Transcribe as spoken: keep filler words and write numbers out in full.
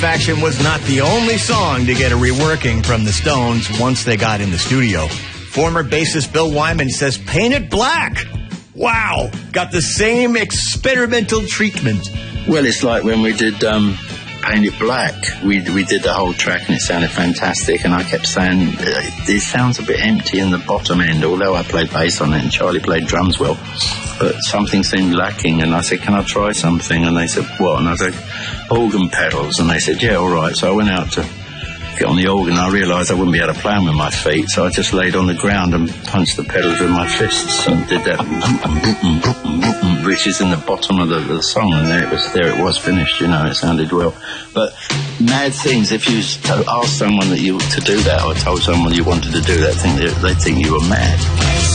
Satisfaction was not the only song to get a reworking from the Stones once they got in the studio. Former bassist Bill Wyman says, "Paint it black." Wow, got the same experimental treatment. Well, it's like when we did um, Paint It Black. We we did the whole track and it sounded fantastic, and I kept saying, it sounds a bit empty in the bottom end, although I played bass on it and Charlie played drums well. But something seemed lacking, and I said, "Can I try something?" And they said, "What?" And I said, "Organ pedals." And they said, "Yeah, all right." So I went out to get on the organ. I realised I wouldn't be able to play them with my feet, so I just laid on the ground and punched the pedals with my fists and did that, which is in the bottom of the, the song, and there it was. There it was finished. You know, it sounded well. But mad things. If you to ask someone that you to do that, or told someone you wanted to do that thing, they they think you were mad.